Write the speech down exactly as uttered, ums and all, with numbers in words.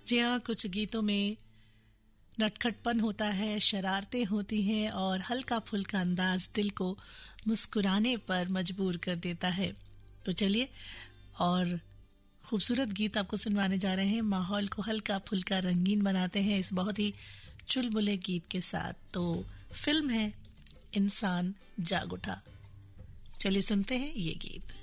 जी हाँ, कुछ गीतों में नटखटपन होता है, शरारतें होती हैं और हल्का फुल्का अंदाज दिल को मुस्कुराने पर मजबूर कर देता है। तो चलिए और खूबसूरत गीत आपको सुनवाने जा रहे हैं। माहौल को हल्का फुल्का रंगीन बनाते हैं इस बहुत ही चुलबुले गीत के साथ। तो फिल्म है इंसान जाग उठा। चलिए सुनते हैं ये गीत।